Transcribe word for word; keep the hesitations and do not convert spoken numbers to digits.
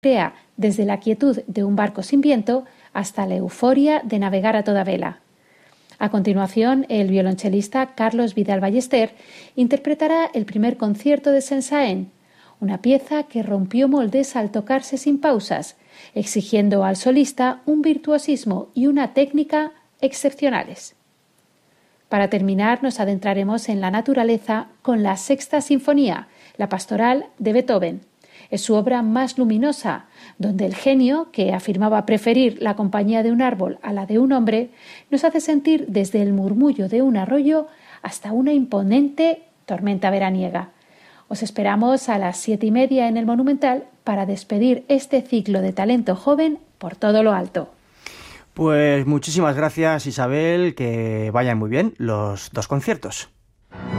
crea desde la quietud de un barco sin viento hasta la euforia de navegar a toda vela. A continuación, el violonchelista Carlos Vidal Ballester interpretará el primer concierto de Saint-Saëns, una pieza que rompió moldes al tocarse sin pausas, exigiendo al solista un virtuosismo y una técnica excepcionales. Para terminar, nos adentraremos en la naturaleza con la Sexta Sinfonía, la Pastoral de Beethoven. Es su obra más luminosa, donde el genio, que afirmaba preferir la compañía de un árbol a la de un hombre, nos hace sentir desde el murmullo de un arroyo hasta una imponente tormenta veraniega. Os esperamos a las siete y media en el Monumental para despedir este ciclo de talento joven por todo lo alto. Pues muchísimas gracias, Isabel, que vayan muy bien los dos conciertos.